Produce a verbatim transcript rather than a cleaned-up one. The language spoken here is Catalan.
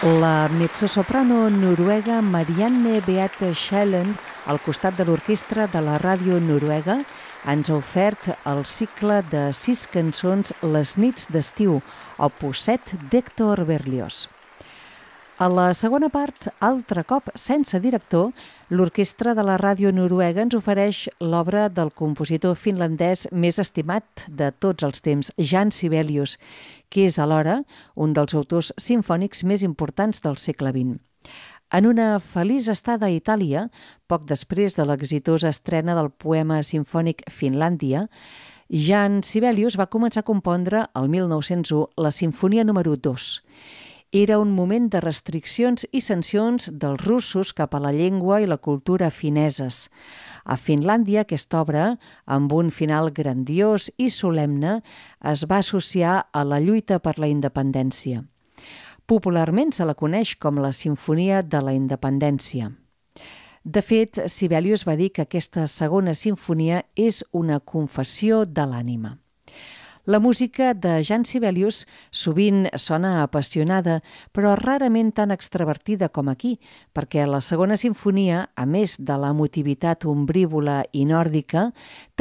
La mezzosoprano noruega Marianne Beate Schellen, al costat de l'orquestra de la ràdio noruega, ens ha ofert el cicle de sis cançons Les nits d'estiu, opus set d'Hector Berlioz. A la segona part, altre cop sense director, l'orquestra de la ràdio noruega ens ofereix l'obra del compositor finlandès més estimat de tots els temps, Jan Sibelius, que és alhora un dels autors simfònics més importants del segle vint. En una feliç estada a Itàlia, poc després de l'exitosa estrena del poema simfònic Finlàndia, Jan Sibelius va començar a compondre el mil nou-cents u la Simfonia número dos. Era un moment de restriccions i sancions dels russos cap a la llengua i la cultura fineses. A Finlàndia, aquesta obra, amb un final grandiós i solemne, es va associar a la lluita per la independència. Popularment se la coneix com la Simfonia de la Independència. De fet, Sibelius va dir que aquesta segona simfonia és una confessió de l'ànima. La música de Jan Sibelius sovint sona apassionada, però rarament tan extravertida com aquí, perquè la segona simfonia, a més de l'emotivitat ombrívola i nòrdica,